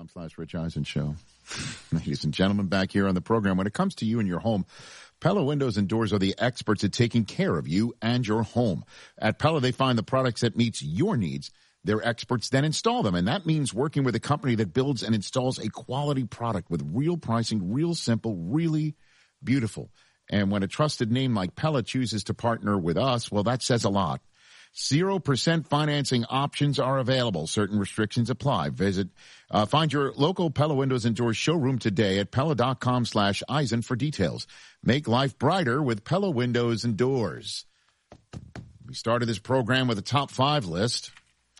Facebook.com/Rich Eisen Show. Ladies and gentlemen, back here on the program, when it comes to you and your home, Pella Windows and Doors are the experts at taking care of you and your home. At Pella, they find the products that meets your needs. Their experts then install them, and that means working with a company that builds and installs a quality product with real pricing, real simple, really beautiful. And when a trusted name like Pella chooses to partner with us, well, that says a lot. 0% financing options are available. Certain restrictions apply. Find your local Pella Windows and Doors showroom today at Pella.com/Eisen for details. Make life brighter with Pella Windows and Doors. We started this program with a top 5 list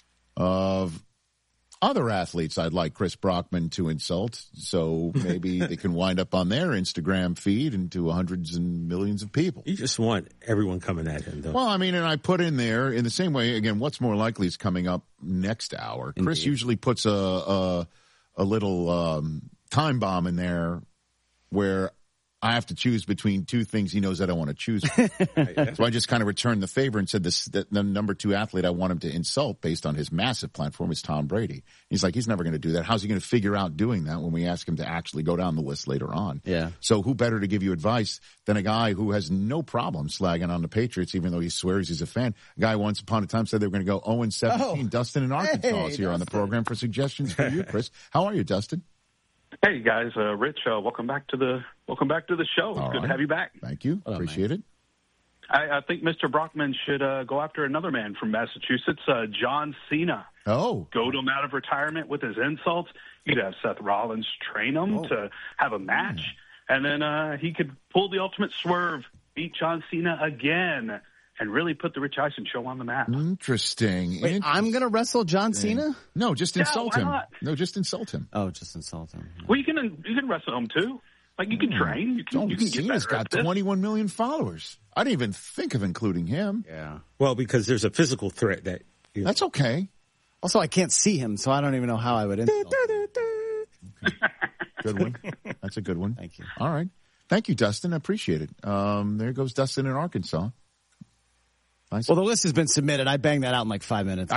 of other athletes I'd like Chris Brockman to insult, so maybe they can wind up on their Instagram feed and to hundreds and millions of people. You just want everyone coming at him, though. Well, I mean, and I put in there, in the same way, again, what's more likely is coming up next hour. Indeed. Chris usually puts a little time bomb in there where I have to choose between two things he knows I don't want to choose. So I just kind of returned the favor and said that the number 2 athlete I want him to insult based on his massive platform is Tom Brady. He's like, he's never going to do that. How's he going to figure out doing that when we ask him to actually go down the list later on? Yeah. So who better to give you advice than a guy who has no problem slagging on the Patriots, even though he swears he's a fan. A guy once upon a time said they were going to go 0-17. Oh. Dustin in Arkansas is here on the program for suggestions for you, Chris. How are you, Dustin? Hey guys, Rich, welcome back to the show. It's good to have you back. Thank you. Appreciate it. I think Mr. Brockman should go after another man from Massachusetts, John Cena. Oh, goad him out of retirement with his insults. You'd have Seth Rollins train him to have a match, and then he could pull the ultimate swerve, beat John Cena again, and really put the Rich Eisen Show on the map. Interesting. Wait, I'm going to wrestle John Cena? No, just insult him. Not? No, just insult him. Oh, just insult him. Well, you can wrestle him too. Like you can train. You can get Cena's got 21 million followers. I didn't even think of including him. Yeah. Well, because there's a physical threat that. That's okay. Also, I can't see him, so I don't even know how I would insult him. Okay. Good one. That's a good one. Thank you. All right. Thank you, Dustin. I appreciate it. There goes Dustin in Arkansas. Nice. Well, the list has been submitted. I banged that out in like 5 minutes.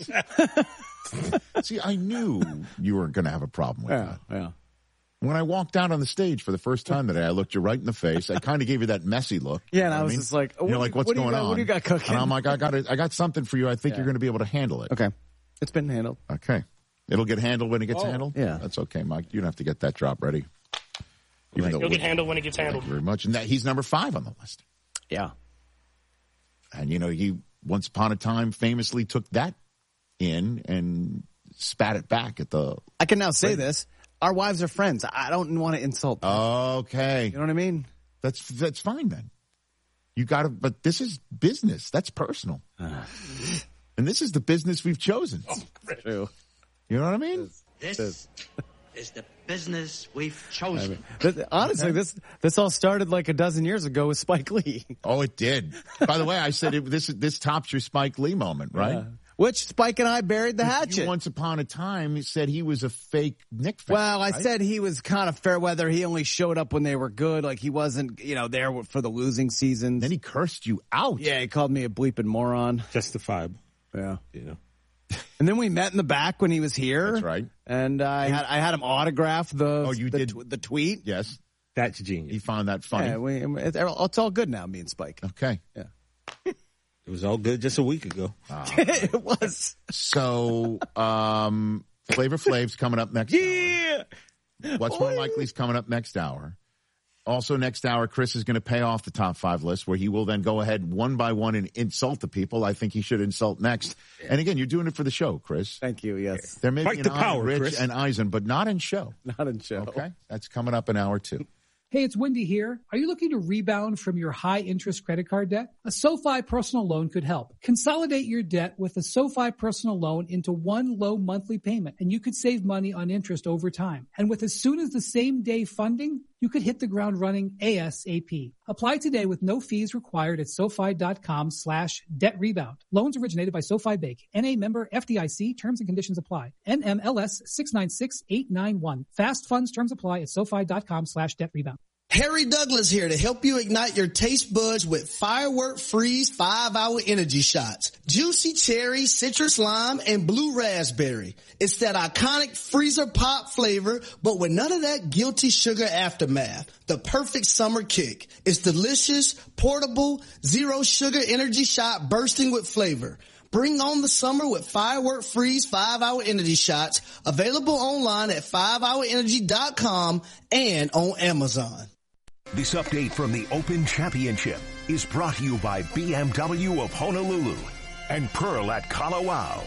See, I knew you weren't going to have a problem with that. Yeah. When I walked out on the stage for the first time today, I looked you right in the face. I kind of gave you that messy look. Yeah, and I was just like, what's going on? What do you got cooking? And I'm like, I got something for you. I think you're going to be able to handle it. Okay. It's been handled. Okay. It'll get handled when it gets handled? Yeah. That's okay, Mike. You don't have to get that drop ready. It'll get handled when it gets handled. Thank you very much. And he's number 5 on the list. Yeah. And, he once upon a time famously took that in and spat it back at the... I can now say this. Our wives are friends. I don't want to insult them. Okay. You know what I mean? That's fine then. You got to... But this is business. That's personal. And this is the business we've chosen. Oh, true. You know what I mean? This is the business we've chosen. Honestly, this all started like a dozen years ago with Spike Lee. Oh, it did. By the way, I said this tops your Spike Lee moment, right? Yeah. Which Spike and I buried the hatchet. You once upon a time said he was a fake Knick fan. Well, I said he was kind of fair weather. He only showed up when they were good. Like he wasn't, there for the losing seasons. Then he cursed you out. Yeah, he called me a bleeping moron. Justifiable. Yeah. And then we met in the back when he was here. That's right. And I had him autograph the tweet. Yes. That's genius. He found that funny. Yeah, it's all good now, me and Spike. Okay. Yeah. It was all good just a week ago. It was. So, Flavor Flav's coming up next hour. What's More Likely is coming up next hour. Also next hour, Chris is going to pay off the top 5 list where he will then go ahead one by one and insult the people I think he should insult next. Yeah. And again, you're doing it for the show, Chris. Thank you, yes. There may be an power, Rich Chris. and Eisen, but not in show. Not in show. Okay? That's coming up in hour 2. Hey, it's Wendy here. Are you looking to rebound from your high-interest credit card debt? A SoFi personal loan could help. Consolidate your debt with a SoFi personal loan into one low monthly payment, and you could save money on interest over time. And with as soon as the same day funding, you could hit the ground running ASAP. Apply today with no fees required at SoFi.com/debt rebound. Loans originated by SoFi Bank. NA member FDIC. Terms and conditions apply. NMLS 696891. Fast funds terms apply at SoFi.com/debt rebound. Harry Douglas here to help you ignite your taste buds with Firework Freeze 5-Hour Energy Shots. Juicy cherry, citrus lime, and blue raspberry. It's that iconic freezer pop flavor, but with none of that guilty sugar aftermath. The perfect summer kick. It's delicious, portable, zero sugar energy shot bursting with flavor. Bring on the summer with Firework Freeze 5-Hour Energy Shots. Available online at 5hourenergy.com and on Amazon. This update from the Open Championship is brought to you by BMW of Honolulu and Pearl at Kalawao.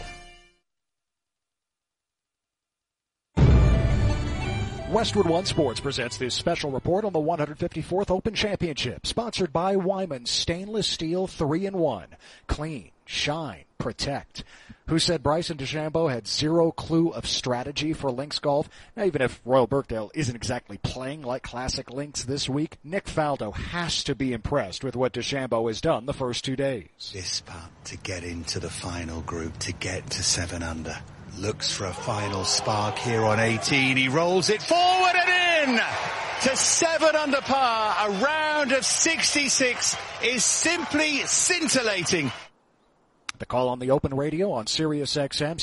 Westwood One Sports presents this special report on the 154th Open Championship, sponsored by Wyman Stainless Steel 3-in-1. Clean, shine, protect. Who said Bryson DeChambeau had zero clue of strategy for links golf? Now, even if Royal Birkdale isn't exactly playing like classic links this week, Nick Faldo has to be impressed with what DeChambeau has done the first 2 days. This putt to get into the final group, to get to 7 under. Looks for a final spark here on 18. He rolls it forward and in to 7 under par. A round of 66 is simply scintillating. The call on the Open Radio on Sirius XM,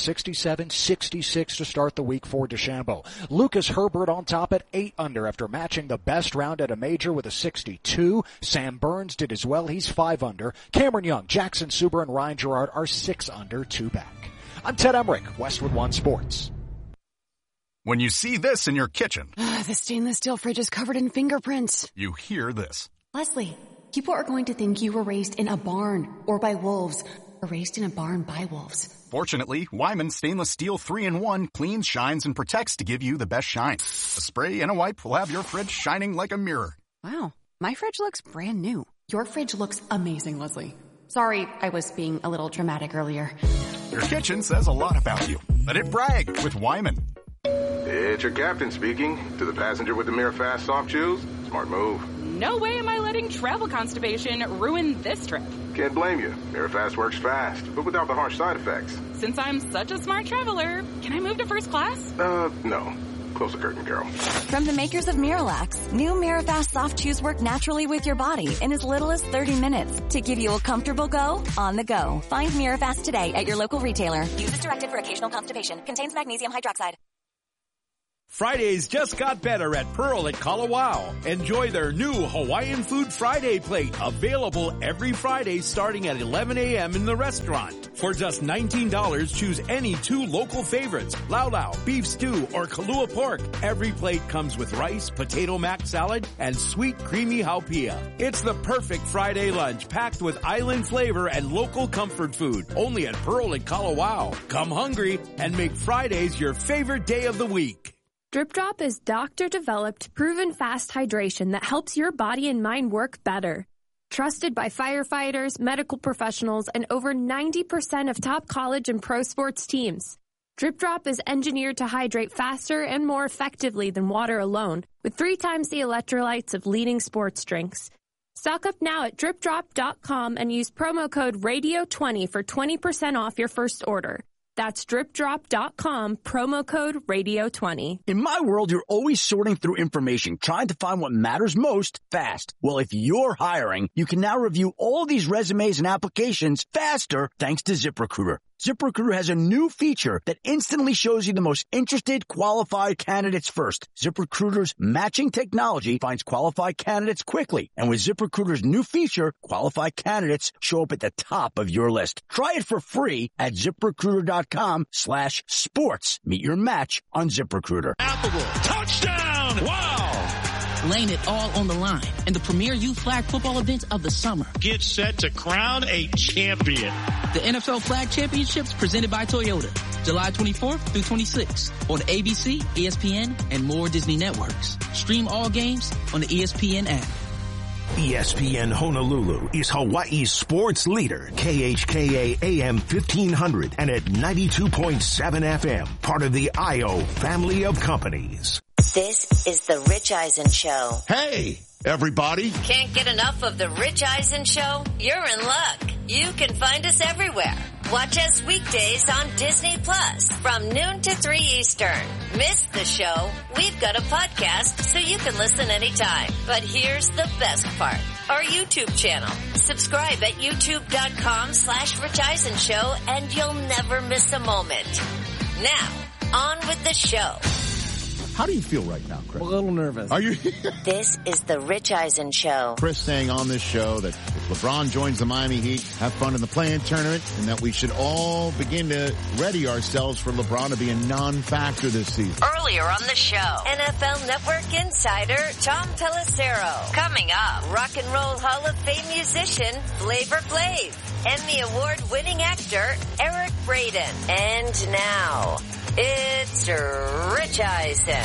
67-66 to start the week for DeChambeau. Lucas Herbert on top at 8 under after matching the best round at a major with a 62. Sam Burns did as well. He's 5 under. Cameron Young, Jackson Suber, and Ryan Gerard are 6 under, 2 back. I'm Ted Emmerich, Westwood One Sports. When you see this in your kitchen. The stainless steel fridge is covered in fingerprints. You hear this. Leslie, people are going to think you were raised in a barn or by wolves. Or raised in a barn by wolves. Fortunately, Wyman Stainless Steel 3-in-1 cleans, shines, and protects to give you the best shine. A spray and a wipe will have your fridge shining like a mirror. Wow, my fridge looks brand new. Your fridge looks amazing, Leslie. Sorry, I was being a little dramatic earlier. Your kitchen says a lot about you. Let it brag with Wyman. It's your captain speaking. To the passenger with the Mirror Fast soft chews, smart move. No way am I letting travel constipation ruin this trip. Can't blame you. Mirror Fast works fast, but without the harsh side effects. Since I'm such a smart traveler, can I move to first class? No. Close the curtain, Carol. From the makers of Miralax, new Mirror Fast soft chews work naturally with your body in as little as 30 minutes to give you a comfortable go on the go. Find Mirror Fast today at your local retailer. Use as directed for occasional constipation. Contains magnesium hydroxide. Fridays just got better at Pearl at Kalawao. Enjoy their new Hawaiian Food Friday plate, available every Friday starting at 11 a.m. in the restaurant. For just $19, choose any 2 local favorites, laulau, beef stew, or Kalua pork. Every plate comes with rice, potato mac salad, and sweet creamy haupia. It's the perfect Friday lunch packed with island flavor and local comfort food. Only at Pearl at Kalawao. Come hungry and make Fridays your favorite day of the week. Drip Drop is doctor-developed, proven fast hydration that helps your body and mind work better. Trusted by firefighters, medical professionals, and over 90% of top college and pro sports teams. Drip Drop is engineered to hydrate faster and more effectively than water alone, with 3 times the electrolytes of leading sports drinks. Stock up now at dripdrop.com and use promo code RADIO20 for 20% off your first order. That's dripdrop.com, promo code RADIO20. In my world, you're always sorting through information, trying to find what matters most fast. Well, if you're hiring, you can now review all these resumes and applications faster thanks to ZipRecruiter. ZipRecruiter has a new feature that instantly shows you the most interested, qualified candidates first. ZipRecruiter's matching technology finds qualified candidates quickly. And with ZipRecruiter's new feature, qualified candidates show up at the top of your list. Try it for free at ZipRecruiter.com/sports. Meet your match on ZipRecruiter. Touchdown! Wow! Laying it all on the line in the premier youth flag football event of the summer. Get set to crown a champion. The NFL Flag Championships presented by Toyota, July 24th through 26th on ABC, ESPN, and more Disney networks. Stream all games on the ESPN app. ESPN Honolulu is Hawaii's sports leader, KHKA AM 1500 and at 92.7 FM, part of the IO family of companies. This is the Rich Eisen Show. Hey, everybody. Can't get enough of the Rich Eisen Show? You're in luck. You can find us everywhere. Watch us weekdays on Disney Plus from noon to 3 Eastern. Miss the show? We've got a podcast so you can listen anytime. But here's the best part. Our YouTube channel. Subscribe at youtube.com/Rich Eisen Show and you'll never miss a moment. Now, on with the show. How do you feel right now, Chris? A little nervous. Are you? This is the Rich Eisen Show. Chris saying on this show that if LeBron joins the Miami Heat, have fun in the play-in tournament, and that we should all begin to ready ourselves for LeBron to be a non-factor this season. Earlier on the show, NFL Network insider Tom Pelissero. Coming up, Rock and Roll Hall of Fame musician Flavor Flav. Emmy Award-winning actor Eric Braeden. And now, it's Rich Eisen.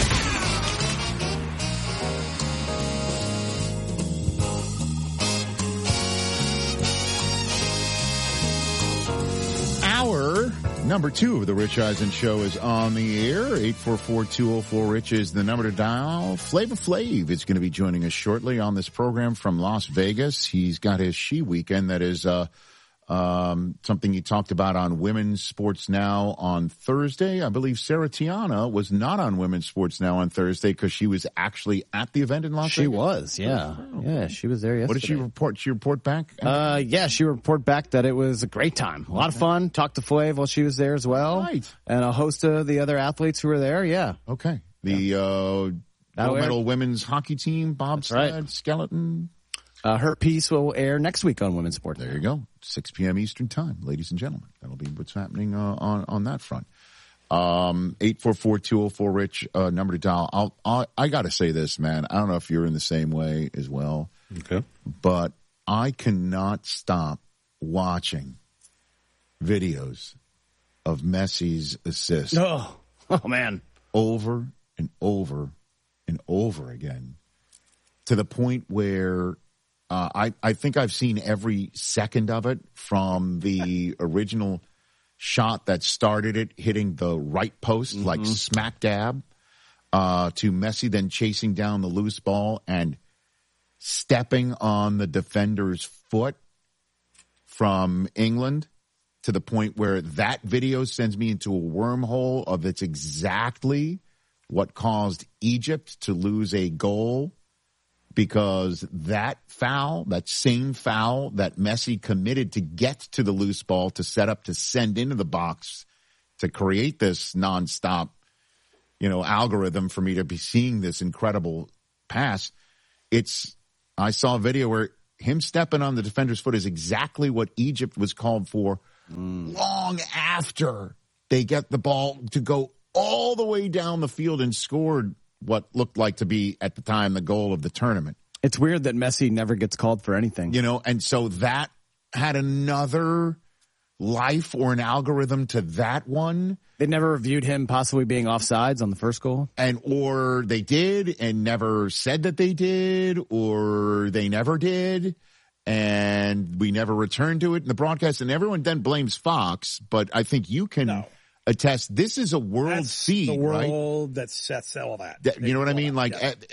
Hour number 2 of the Rich Eisen Show is on the air. 844-204-RICH is the number to dial. Flavor Flav is going to be joining us shortly on this program from Las Vegas. He's got his She Weekend that is something he talked about on Women's Sports Now on Thursday. I believe Sarah Tiana was not on Women's Sports Now on Thursday because she was actually at the event in Las Vegas. She was, yeah. Oh. Yeah, she was there yesterday. What did she report? Did she report back? Yeah, she reported back that it was a great time. A lot of fun. Talked to Flav while she was there as well. Right. And a host of the other athletes who were there, yeah. Okay. The gold medal women's hockey team, bobsled, skeleton. Her piece will air next week on Women's Sports. There you go. 6 p.m. Eastern Time, ladies and gentlemen. That'll be what's happening on that front. 844-204-RICH, number to dial. I got to say this, man. I don't know if you're in the same way as well. Okay. But I cannot stop watching videos of Messi's assists. Oh, man. Over and over and over again, to the point where I think I've seen every second of it, from the original shot that started it hitting the right post, like smack dab, to Messi then chasing down the loose ball and stepping on the defender's foot from England, to the point where that video sends me into a wormhole of it's exactly what caused Egypt to lose a goal. Because that foul, that same foul that Messi committed to get to the loose ball, to set up, to send into the box, to create this nonstop, algorithm for me to be seeing this incredible pass. I saw a video where him stepping on the defender's foot is exactly what Egypt was called for long after they get the ball to go all the way down the field and scored what looked like to be, at the time, the goal of the tournament. It's weird that Messi never gets called for anything. And so that had another life or an algorithm to that one. They never reviewed him possibly being offsides on the first goal? Or they did and never said that they did, or they never did, and we never returned to it in the broadcast, and everyone then blames Fox, but I think you can attest this is a world feed, the world right? that sets all that. You know what I mean? Like,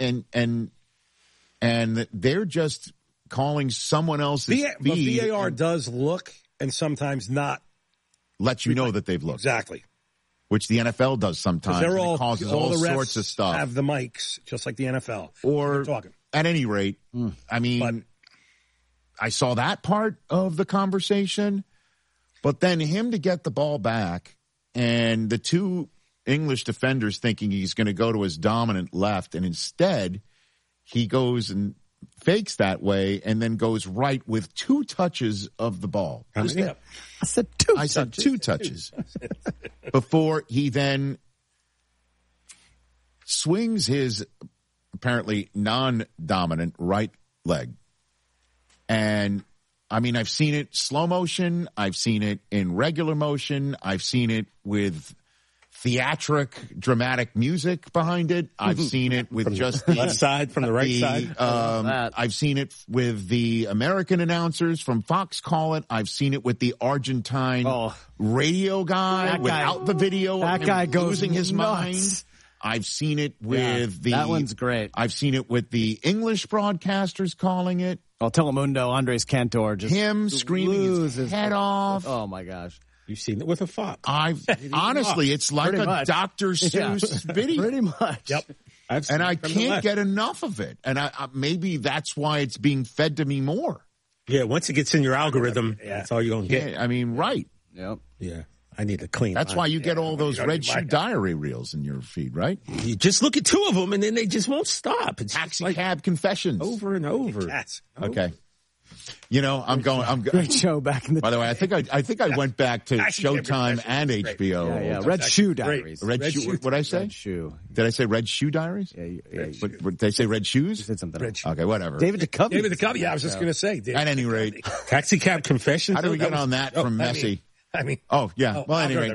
and they're just calling someone else's feed. But VAR does look, and sometimes not. Let you know that they've looked. Exactly. Which the NFL does sometimes. They're all, it causes all all the refs sorts of stuff. Have the mics, just like the NFL. Or, at any rate, I mean, I saw that part of the conversation, but then him to get the ball back, and the two English defenders thinking he's going to go to his dominant left, and instead he goes and fakes that way and then goes right with 2 touches of the ball. I said 2 touches. I said 2 touches. Before he then swings his apparently non-dominant right leg. And I mean, I've seen it slow motion. I've seen it in regular motion. I've seen it with theatric, dramatic music behind it. I've seen it with just the left side from the right side. I've seen it with the American announcers from Fox call it. I've seen it with the Argentine radio guy without the video. That guy goes losing his mind. I've seen it with that one's great. I've seen it with the English broadcasters calling it. Oh, Telemundo, Andres Cantor, just him screaming his head off. Oh my gosh. You've seen it with a fox. Honestly, it's like a Dr. Seuss video. Pretty much. Yep. And I can't get enough of it. And maybe that's why it's being fed to me more. Yeah, once it gets in your algorithm, that's all you're going to get. Yeah, I mean, right. Yep. Yeah. I need to clean. That's why you get all those Red Shoe Diary reels in your feed, right? You just look at 2 of them, and then they just won't stop. It's Taxi Cab Confessions. Over and over. Yes. Okay. You know, I'm great show back in the. By the way, I think I went back to Showtime and HBO. Yeah. Red Shoe Diaries. Red Shoe. What did I say? Red Shoe. Did I say Red Shoe Diaries? Yeah. What, did they say Red Shoes? You said something else. Okay, whatever. David Duchovny. Yeah, I was just going to say. At any rate, Taxi Cab Confessions. How do we get on that from Messi? Well, anyway.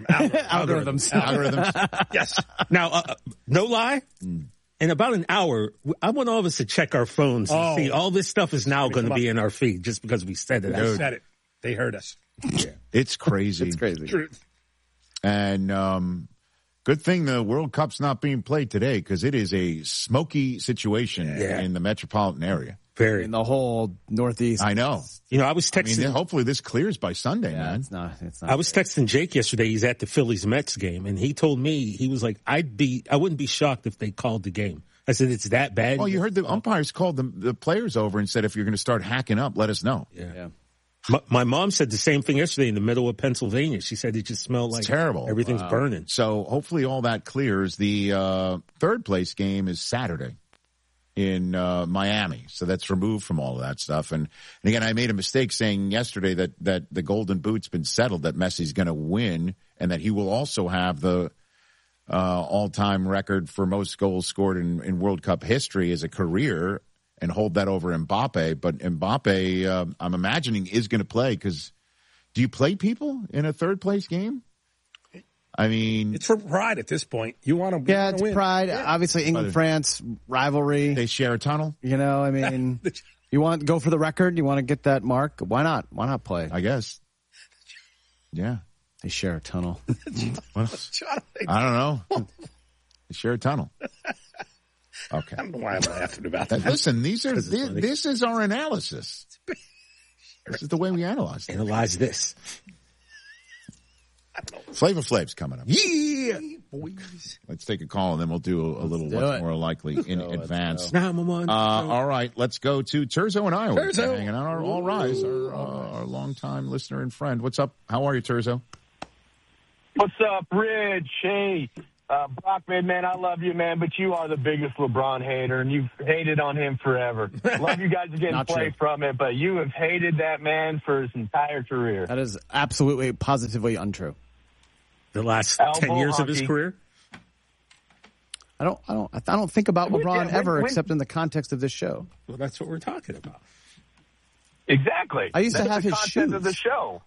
Algorithms. Yes. Now, no lie. In about an hour, I want all of us to check our phones and see all this stuff is now going to be in our feed just because we said it. I said it. They heard us. Yeah. It's crazy. It's crazy. Truth. And good thing the World Cup's not being played today because it is a smoky situation in the metropolitan area. Very. In the whole Northeast. I know. You know, I was texting. Hopefully this clears by Sunday, man. It's not. I was texting Jake yesterday. He's at the Phillies-Mets game, and he told me, he was like, I wouldn't be shocked if they called the game. I said, it's that bad? Well, you heard the umpires called the players over and said, if you're going to start hacking up, let us know. Yeah. My mom said the same thing yesterday in the middle of Pennsylvania. She said it just smelled like terrible. Everything's burning. So hopefully all that clears. The third place game is Saturday in Miami. So that's removed from all of that stuff. And again, I made a mistake saying yesterday that the Golden Boot's been settled, that Messi's going to win, and that he will also have the all-time record for most goals scored in World Cup history as a career and hold that over Mbappe. But Mbappe, I'm imagining, is going to play because do you play people in a third-place game? I mean, it's for pride at this point. You want to it's win. pride. Yeah. Obviously, England-France rivalry. They share a tunnel. You know, I mean, you want to go for the record? You want to get that mark? Why not? Why not play? I guess. Yeah. They share a tunnel. Well, I don't know. They share a tunnel. Okay. I don't know why I'm laughing about that. Listen, this is our analysis. This is the way we analyze things. Analyze this. Flavor Flav's coming up. Yeah, boys. Let's take a call and then we'll do a little what's more likely in advance. All right, let's go to Terzo in Iowa. Terzo. Hanging out. All Rise, our longtime listener and friend. What's up? How are you, Terzo? What's up, Rich? Hey, Brockman, man, I love you, man, but you are the biggest LeBron hater, and you've hated on him forever. Love you guys are getting play from it, but you have hated that man for his entire career. That is absolutely, positively untrue. The last 10 years of his career? I don't think about LeBron ever except in the context of this show. Well, that's what we're talking about. Exactly. I used to have his shoes. Of the show.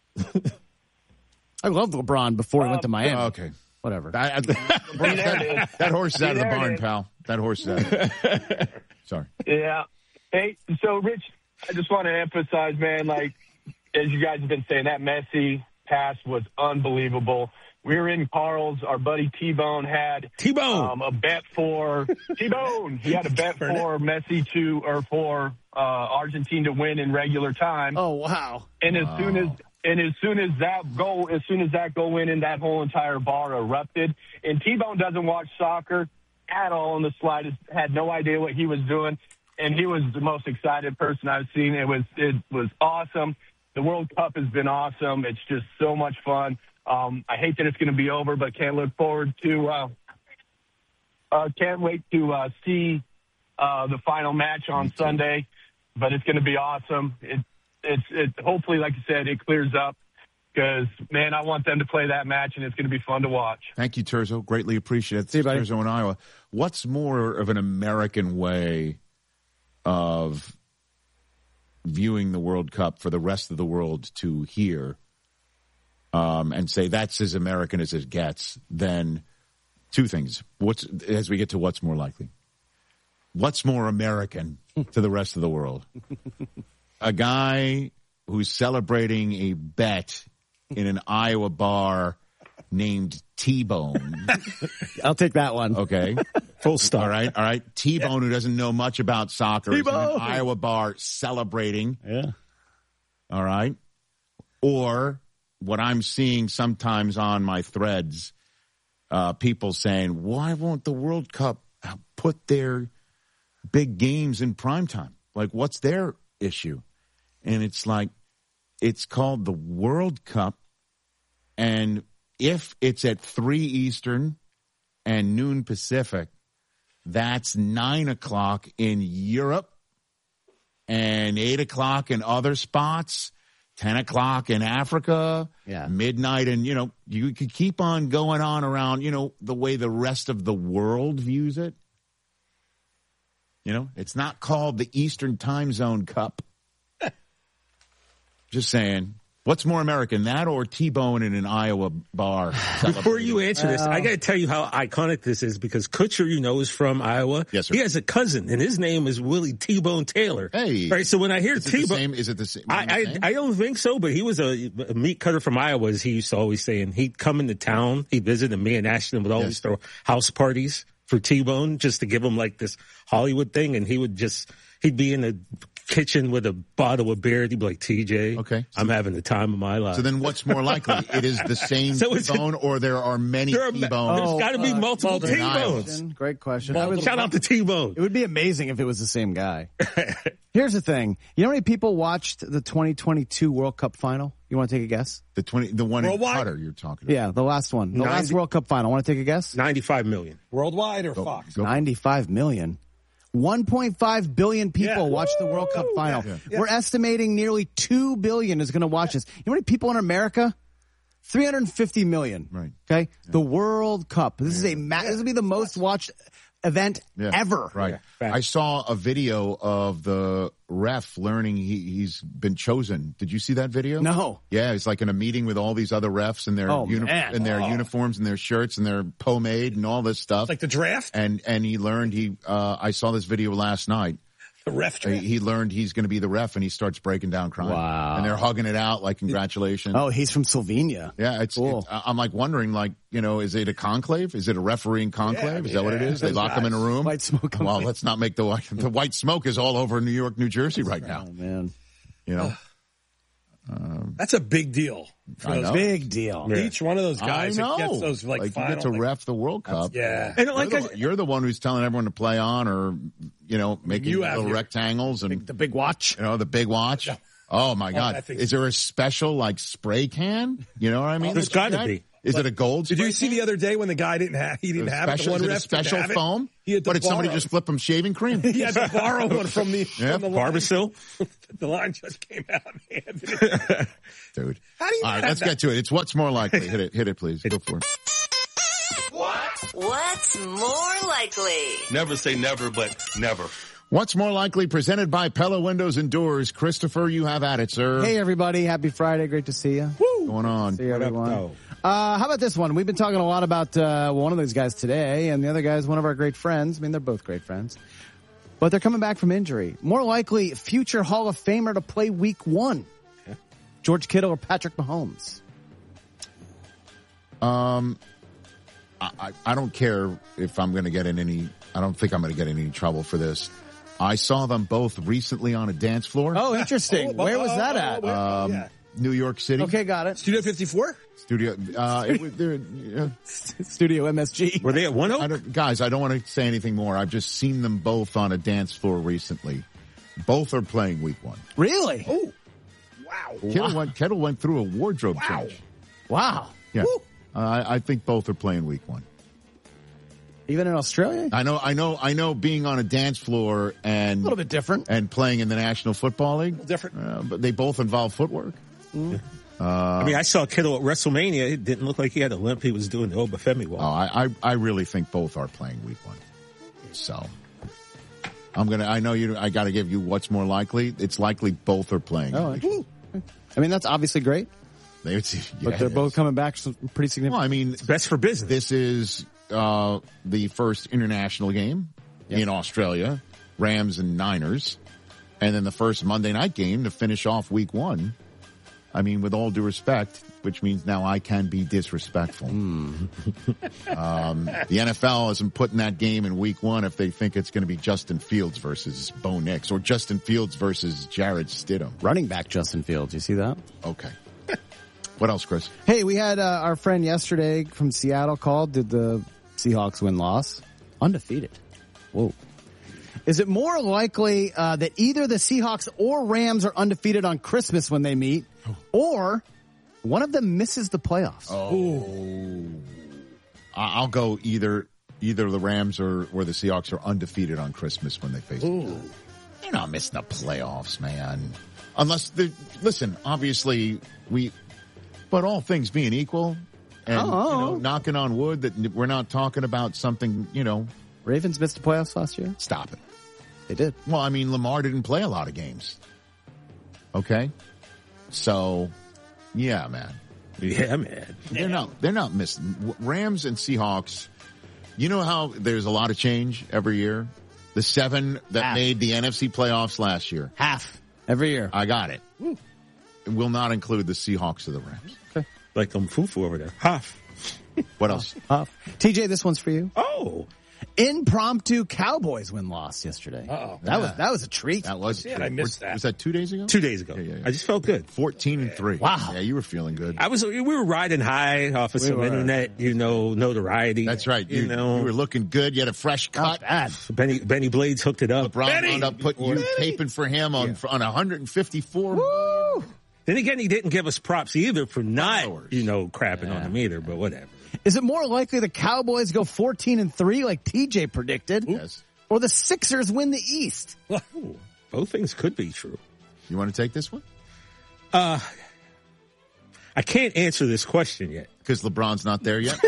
I loved LeBron before he went to Miami. Okay. Whatever. That horse is out of the barn, pal. That horse is out. Sorry. Yeah. Hey, so, Rich, I just want to emphasize, man, like, as you guys have been saying, that Messi pass was unbelievable. We were in Carl's. Our buddy T-Bone had a bet for T-Bone. He had a bet for Messi for Argentina to win in regular time. Oh, wow. And as soon as that goal went in, that whole entire bar erupted. And T-Bone doesn't watch soccer at all in the slightest, had no idea what he was doing. And he was the most excited person I've seen. It was awesome. The World Cup has been awesome. It's just so much fun. I hate that it's going to be over, but can't wait to see the final match on Sunday. But it's going to be awesome. It hopefully, like you said, it clears up because, man, I want them to play that match, and it's going to be fun to watch. Thank you, Terzo. Greatly appreciate it. See you, buddy. Terzo in Iowa. What's more of an American way of viewing the World Cup for the rest of the world to hear and say that's as American as it gets than two things. As we get to what's more likely. What's more American to the rest of the world? A guy who's celebrating a bet in an Iowa bar named T-Bone. I'll take that one. Okay. Full stop. All right. T-Bone, who doesn't know much about soccer, is in T-Bone. an Iowa bar celebrating. Yeah. All right. Or what I'm seeing sometimes on my threads, people saying, why won't the World Cup put their big games in primetime? Like, what's their issue? And it's like, it's called the World Cup. And if it's at 3 Eastern and noon Pacific, that's 9 o'clock in Europe and 8 o'clock in other spots, 10 o'clock in Africa, midnight. And, you could keep on going on around, the way the rest of the world views it. It's not called the Eastern Time Zone Cup. Just saying. What's more American, that or T-Bone in an Iowa bar? Before you answer this, I got to tell you how iconic this is because Kutcher, is from Iowa. Yes, sir. He has a cousin, and his name is Willie T-Bone Taylor. Hey. Right, so when I hear T-Bone... Is it the same? I don't think so, but he was a meat cutter from Iowa, as he used to always say, and he'd come into town. He'd visit, and me and Ashton would always throw house parties for T-Bone just to give him like this Hollywood thing, and he'd be in the kitchen with a bottle of beer. He'd be like, TJ, okay, I'm having the time of my life. So then what's more likely? It is the same T-Bone or there are many T-Bones? There's got to be multiple T-Bones. Great question. Shout out to T-Bone. It would be amazing if it was the same guy. Here's the thing. You know how many people watched the 2022 World Cup final? You want to take a guess? The one in Qatar you're talking about. Yeah, the last one. The last World Cup final. Want to take a guess? 95 million. Worldwide or Fox? 95 million. 1.5 billion people watched the World Cup final. Yeah. We're estimating nearly 2 billion is going to watch this. You know how many people in America? 350 million. Right. Okay. Yeah. The World Cup. This is this will be the most watched event ever. Right. I saw a video of the ref learning he's been chosen. Did you see that video? No. Yeah, it's like in a meeting with all these other refs in their uniforms and their shirts and their pomade and all this stuff. It's like the draft? And he learned I saw this video last night. The ref draft? He learned he's going to be the ref, and he starts breaking down crying. Wow. And they're hugging it out like congratulations. Oh, he's from Slovenia. Yeah, cool. I'm like wondering, is it a conclave? Is it a refereeing conclave? Is that what it is? They lock him in a room? White smoke. Well, let's not make the white smoke is all over New York, New Jersey right now. Oh, man. That's a big deal. Big deal. Yeah. Each one of those guys that gets those you get to ref the World Cup. Yeah. And you're the one who's telling everyone to play on or, making little rectangles and the big watch. The big watch. Yeah. Oh my God. Is there a special spray can? You know what I mean? There's got to be. Is it a gold? Did you see the other day when the guy didn't have it? The one ref special foam? Did somebody just flip him shaving cream? He had to borrow one from the Barbasol. The line just came out and handed it. Dude. How do you All right, let's get to it. It's what's more likely. Hit it, please. Go for it. What's more likely? Never say never, but never. What's more likely? Presented by Pella Windows and Doors. Christopher, you have at it, sir. Hey, everybody. Happy Friday. Great to see you. What's going on? See you, everyone. How about this one? We've been talking a lot about one of those guys today, and the other guy is one of our great friends. I mean, they're both great friends. But they're coming back from injury. More likely, future Hall of Famer to play Week 1. Okay. George Kittle or Patrick Mahomes? I don't care if I'm going to get in any... I don't think I'm going to get in any trouble for this. I saw them both recently on a dance floor. Oh, interesting. Where was that at? New York City. Okay, got it. Studio 54? Studio MSG. Were they at 1 Guys, I don't want to say anything more. I've just seen them both on a dance floor recently. Both are playing Week 1. Really? Oh, wow. Kittle went through a wardrobe change. Wow. Yeah. I think both are playing Week 1. Even in Australia? I know being on a dance floor and a little bit different and playing in the National Football League. Different. But they both involve footwork. Mm. I saw Kittle at WrestleMania. It didn't look like he had a limp. He was doing the Obafemi walk. Oh, I really think both are playing Week 1. So I got to give you what's more likely. It's likely both are playing. Oh, I mean, that's obviously great. But they're both coming back pretty significant. Well, I mean, it's best for business. This is the first international game in Australia, Rams and Niners, and then the first Monday night game to finish off Week 1. I mean, with all due respect, which means now I can be disrespectful. The NFL isn't putting that game in week 1 if they think it's going to be Justin Fields versus Bo Nix or Justin Fields versus Jared Stidham. Running back Justin Fields. You see that? Okay. What else, Chris? Hey, we had our friend yesterday from Seattle called. Did the Seahawks win-loss? Undefeated. Whoa. Is it more likely that either the Seahawks or Rams are undefeated on Christmas when they meet, or one of them misses the playoffs? I'll go either the Rams or the Seahawks are undefeated on Christmas when they face each other. They're not missing the playoffs, man. Unless, listen, obviously but all things being equal, and knocking on wood that we're not talking about something, Ravens missed the playoffs last year? Stop it. They did. Well, I mean, Lamar didn't play a lot of games. Okay? So, yeah, man. Yeah, man. They're not missing. Rams and Seahawks, you know how there's a lot of change every year? The 7 that made the NFC playoffs last year. Half. Every year. I got it. It will not include the Seahawks or the Rams. Okay. Like Fufu over there. Half. What else? Half. TJ, this one's for you. Oh. Impromptu Cowboys win-loss yesterday. That was a treat. That was. I missed that. Was that 2 days ago? 2 days ago. Yeah. I just felt good. 14-3. Wow. Yeah, you were feeling good. We were riding high off of some internet, notoriety. That's right. You were looking good. You had a fresh cut. Benny Blades hooked it up. LeBron wound up taping for him on 154. Woo! Then again, he didn't give us props either for not, crapping on him either, but whatever. Is it more likely the Cowboys go 14-3 like TJ predicted? Yes. Or the Sixers win the East? Ooh, both things could be true. You want to take this one? I can't answer this question yet. Because LeBron's not there yet?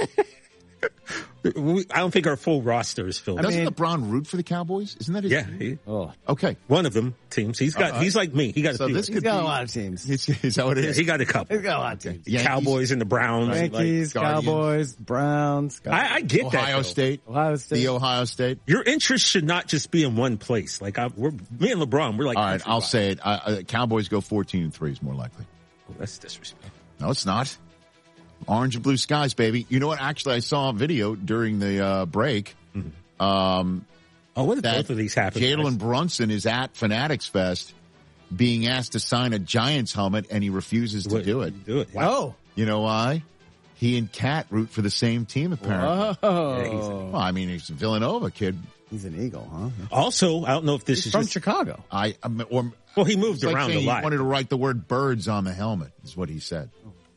I don't think our full roster is filled. Doesn't LeBron root for the Cowboys? Isn't that his team? Okay. One of them teams. He's like me. He got he's got a lot of teams. Is that what it is? He got a couple. He's got a lot of teams. Yankees, Cowboys and the Browns. Yankees, Cowboys, Browns. I get that. Ohio State. The Ohio State. Your interest should not just be in one place. Like me and LeBron, we're like. All right, I'll say it. Cowboys go 14-3 is more likely. Oh, that's disrespectful. No, it's not. Orange and blue skies, baby. You know what? Actually, I saw a video during the break. What if both of these happen? Jalen Brunson is at Fanatics Fest being asked to sign a Giants helmet, and he refuses to do it. Wow. You know why? He and Kat root for the same team, apparently. Whoa. Well, I mean, he's a Villanova kid. He's an Eagle, huh? Also, I don't know if this is from Chicago. He moved around a lot. He wanted to write the word birds on the helmet, is what he said.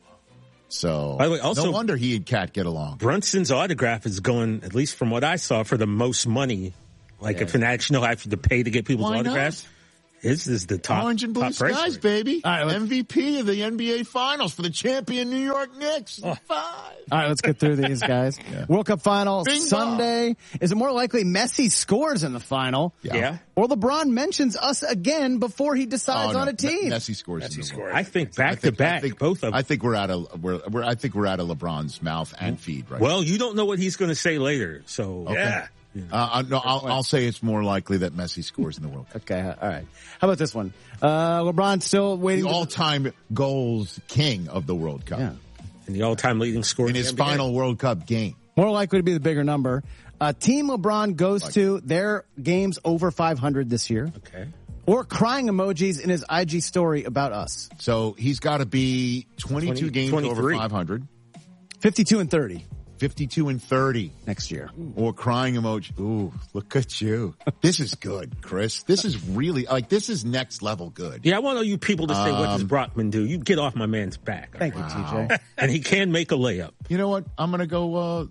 So, by the way, also, no wonder he and Kat get along. Brunson's autograph is going, at least from what I saw, for the most money. Like if Fanatics have to pay to get people's autographs. His is the top. Orange and blue skies, baby. All right, MVP of the NBA Finals for the champion New York Knicks. 5. All right, let's get through these, guys. World Cup final Sunday. Is it more likely Messi scores in the final? Yeah. Or LeBron mentions us again before he decides on a team? Messi scores. I think back to back, both of them. I think we're out of LeBron's mouth and feed right now. You don't know what he's going to say later, so yeah. No, I'll say it's more likely that Messi scores in the World Cup. Okay, all right. How about this one? LeBron still waiting. The all-time goals king of the World Cup. Yeah. And the all-time leading scorer in his final World Cup game. More likely to be the bigger number. Team LeBron goes to their games over 500 this year. Okay. Or crying emojis in his IG story about us. So he's got to be 22 games 23. Over 500. 52 and 30. 52 and 30 next year. Or crying emoji. Ooh, look at you. This is good, Chris. This is really, this is next level good. Yeah, I want all you people to say, what does Brockman do? You get off my man's back. Thank you, TJ. And he can make a layup. You know what? I'm going to go,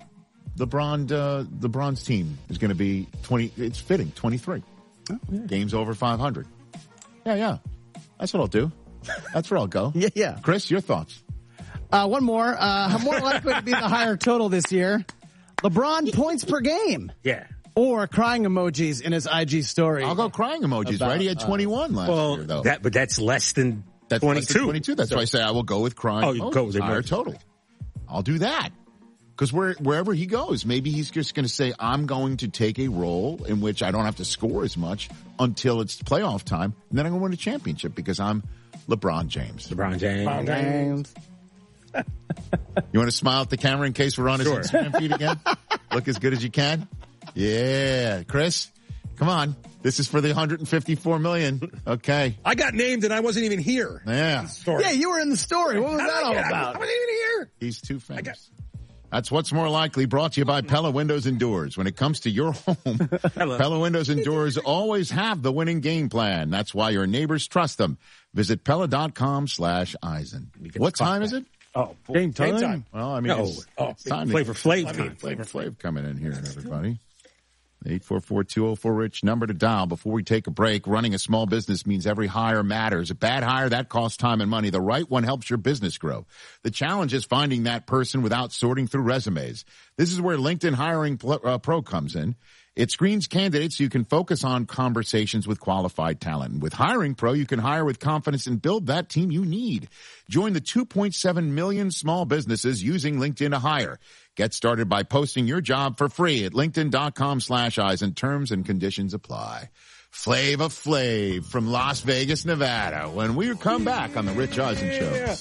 LeBron's team is going to be 20, it's fitting, 23. Oh, yeah. Games over 500. Yeah. That's what I'll do. That's where I'll go. Yeah. Chris, your thoughts? One more. More likely to be the higher total this year. LeBron points per game. Yeah. Or crying emojis in his IG story. I'll go crying emojis, right? He had 21 last year, though. But that's less than 22. Less than 22. That's why I say I will go with crying emojis. Go with higher total. I'll do that. Because wherever he goes, maybe he's just going to say, I'm going to take a role in which I don't have to score as much until it's playoff time, and then I'm going to win a championship because I'm LeBron James. LeBron James. LeBron James. You want to smile at the camera in case we're on his Sure. Instagram feed again? Look as good as you can. Yeah. Chris, come on. This is for the $154 million. Okay. I got named and I wasn't even here. Yeah. Yeah, you were in the story. What was that all about? I wasn't even here. He's too famous. That's What's More Likely, brought to you by Pella Windows and Doors. When it comes to your home, Pella Windows and Doors always have the winning game plan. That's why your neighbors trust them. Visit Pella.com/Eisen. What time is it? Oh, game time. Well, I mean, it's time. Flavor Flav. Flavor Flav coming in here, everybody. 844-204-RICH, number to dial before we take a break. Running a small business means every hire matters. A bad hire, that costs time and money. The right one helps your business grow. The challenge is finding that person without sorting through resumes. This is where LinkedIn Hiring Pro comes in. It screens candidates so you can focus on conversations with qualified talent. And with Hiring Pro, you can hire with confidence and build that team you need. Join the 2.7 million small businesses using LinkedIn to hire. Get started by posting your job for free at linkedin.com/Eisen. Terms and conditions apply. Flavor Flav from Las Vegas, Nevada, when we come back on the Rich Eisen Show.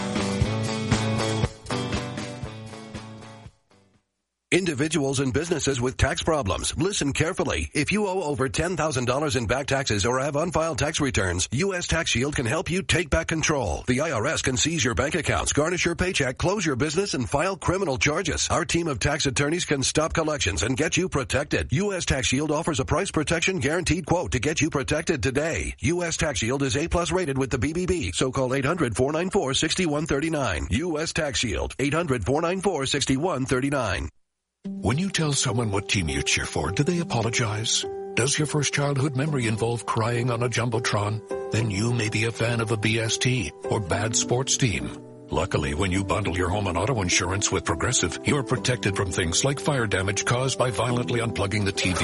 Individuals and businesses with tax problems, listen carefully. If you owe over $10,000 in back taxes or have unfiled tax returns, U.S. Tax Shield can help you take back control. The IRS can seize your bank accounts, garnish your paycheck, close your business, and file criminal charges. Our team of tax attorneys can stop collections and get you protected. U.S. Tax Shield offers a price protection guaranteed quote to get you protected today. U.S. Tax Shield is A+ rated with the BBB, so call 800-494-6139. U.S. Tax Shield, 800-494-6139. When you tell someone what team you cheer for, do they apologize? Does your first childhood memory involve crying on a Jumbotron? Then you may be a fan of a BST or bad sports team. Luckily, when you bundle your home and auto insurance with Progressive, you're protected from things like fire damage caused by violently unplugging the TV.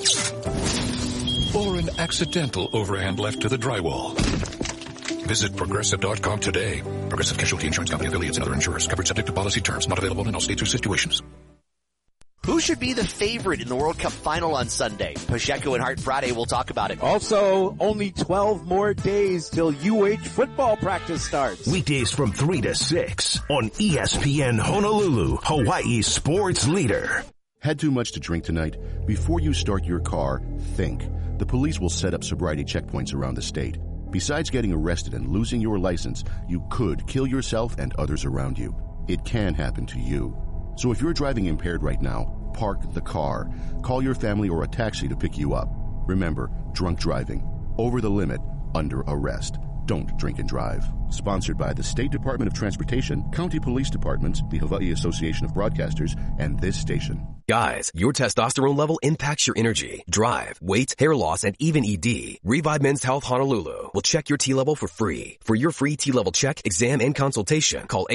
Or an accidental overhand left to the drywall. Visit Progressive.com today. Progressive Casualty Insurance Company, affiliates, and other insurers. Covered subject to policy terms. Not available in all states or situations. Who should be the favorite in the World Cup final on Sunday? Pacheco and Hart Friday will talk about it. Also, only 12 more days till UH football practice starts. Weekdays from 3 to 6 on ESPN Honolulu, Hawaii's sports leader. Had too much to drink tonight? Before you start your car, think. The police will set up sobriety checkpoints around the state. Besides getting arrested and losing your license, you could kill yourself and others around you. It can happen to you. So if you're driving impaired right now, park the car. Call your family or a taxi to pick you up. Remember, drunk driving, over the limit, under arrest. Don't drink and drive. Sponsored by the State Department of Transportation, County Police Departments, the Hawaii Association of Broadcasters, and this station. Guys, your testosterone level impacts your energy, drive, weight, hair loss, and even ED. Revive Men's Health Honolulu will check your T level for free. For your free T level check, exam, and consultation, call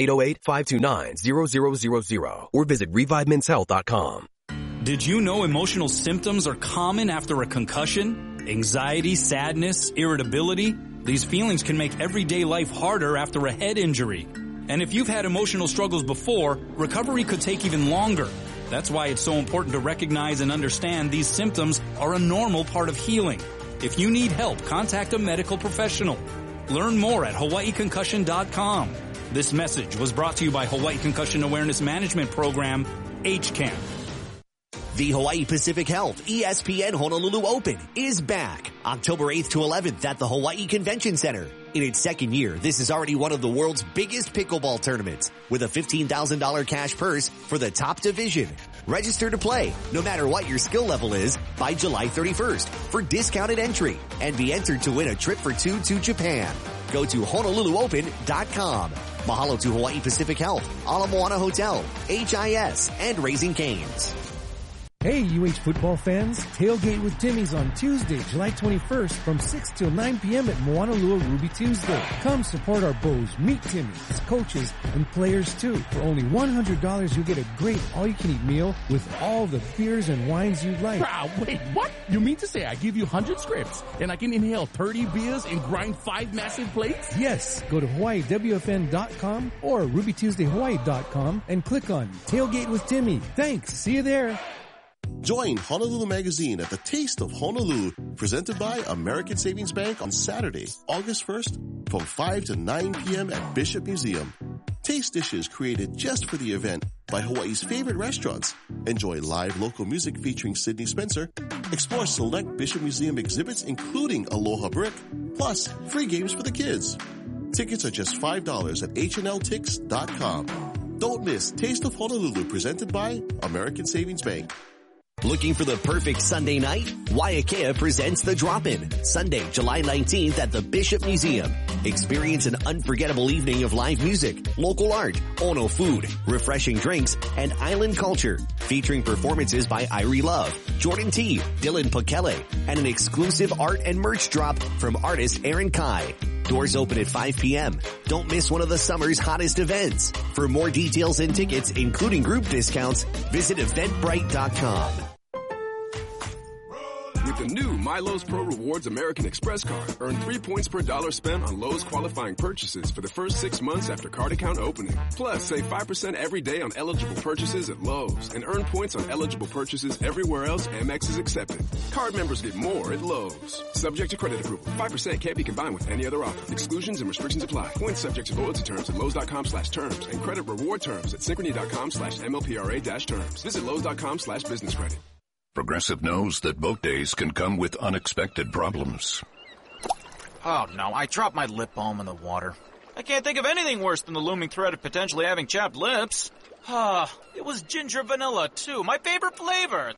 808-529-0000 or visit ReviveMen'sHealth.com. Did you know emotional symptoms are common after a concussion? Anxiety, sadness, irritability? These feelings can make everyday life harder after a head injury. And if you've had emotional struggles before, recovery could take even longer. That's why it's so important to recognize and understand these symptoms are a normal part of healing. If you need help, contact a medical professional. Learn more at HawaiiConcussion.com. This message was brought to you by Hawaii Concussion Awareness Management Program, HCAM. The Hawaii Pacific Health ESPN Honolulu Open is back October 8th to 11th at the Hawaii Convention Center. In its second year, this is already one of the world's biggest pickleball tournaments with a $15,000 cash purse for the top division. Register to play, no matter what your skill level is, by July 31st for discounted entry and be entered to win a trip for two to Japan. Go to HonoluluOpen.com. Mahalo to Hawaii Pacific Health, Ala Moana Hotel, HIS, and Raising Cane's. Hey, UH football fans, tailgate with Timmy's on Tuesday, July 21st from 6 till 9 p.m. at Moanalua Ruby Tuesday. Come support our Bows, meet Timmy's, coaches, and players too. For only $100, you'll get a great all-you-can-eat meal with all the beers and wines you'd like. Wait, what? You mean to say I give you 100 scripts and I can inhale 30 beers and grind 5 massive plates? Yes, go to HawaiiWFN.com or RubyTuesdayHawaii.com and click on Tailgate with Timmy. Thanks, see you there. Join Honolulu Magazine at the Taste of Honolulu, presented by American Savings Bank on Saturday, August 1st from 5 to 9 p.m. at Bishop Museum. Taste dishes created just for the event by Hawaii's favorite restaurants. Enjoy live local music featuring Sidney Spencer. Explore select Bishop Museum exhibits including Aloha Brick, plus free games for the kids. Tickets are just $5 at hnltix.com. Don't miss Taste of Honolulu presented by American Savings Bank. Looking for the perfect Sunday night? Waiakea presents The Drop-In, Sunday, July 19th at the Bishop Museum. Experience an unforgettable evening of live music, local art, Ono food, refreshing drinks, and island culture. Featuring performances by Irie Love, Jordan T, Dylan Pekele, and an exclusive art and merch drop from artist Aaron Kai. Doors open at 5 p.m. Don't miss one of the summer's hottest events. For more details and tickets, including group discounts, visit Eventbrite.com. With the new MyLowe's Pro Rewards American Express card, earn 3 points per dollar spent on Lowe's qualifying purchases for the first 6 months after card account opening. Plus, save 5% every day on eligible purchases at Lowe's and earn points on eligible purchases everywhere else Amex is accepted. Card members get more at Lowe's. Subject to credit approval. 5% can't be combined with any other offer. Exclusions and restrictions apply. Points subject to loyalty terms at Lowe's.com/terms and credit reward terms at Synchrony.com/MLPRA-terms. Visit Lowe's.com/business credit. Progressive knows that boat days can come with unexpected problems. Oh no, I dropped my lip balm in the water. I can't think of anything worse than the looming threat of potentially having chapped lips. It was ginger vanilla too, my favorite flavor.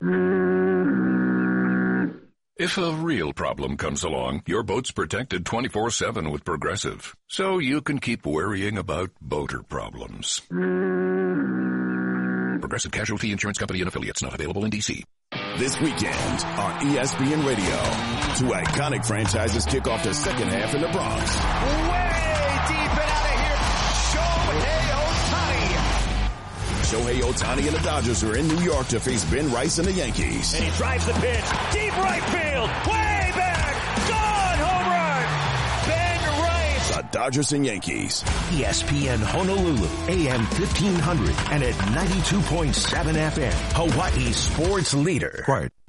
If a real problem comes along, your boat's protected 24/7 with Progressive, so you can keep worrying about boater problems. Progressive Casualty Insurance Company and Affiliates, not available in D.C. This weekend on ESPN Radio, two iconic franchises kick off their second half in the Bronx. Way deep and out of here, Shohei Ohtani. Shohei Ohtani and the Dodgers are in New York to face Ben Rice and the Yankees. And he drives the pitch, deep right field, way back, gone, home run, Ben Rice. The Dodgers and Yankees. ESPN Honolulu, AM 1500 and at 92.7 FM, Hawaii's sports leader. Quiet.